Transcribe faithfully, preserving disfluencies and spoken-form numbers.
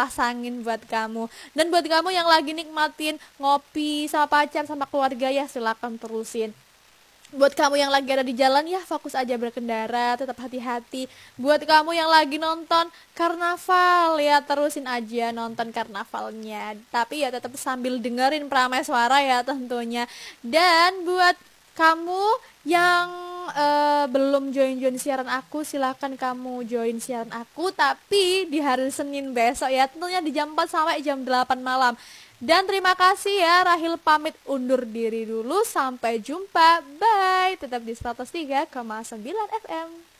pasangin buat kamu. Dan buat kamu yang lagi nikmatin ngopi sama pacar sama keluarga ya silakan terusin. Buat kamu yang lagi ada di jalan ya fokus aja berkendara, tetap hati-hati. Buat kamu yang lagi nonton karnaval ya terusin aja nonton karnavalnya. Tapi ya tetap sambil dengerin Prameswara ya tentunya. Dan buat kamu yang eh, belum join-join siaran aku, silakan kamu join siaran aku tapi di hari Senin besok ya, tentunya di jam empat sampai jam delapan malam. Dan terima kasih ya, Rahil pamit undur diri dulu. Sampai jumpa. Bye. Tetap di seratus tiga koma sembilan F M.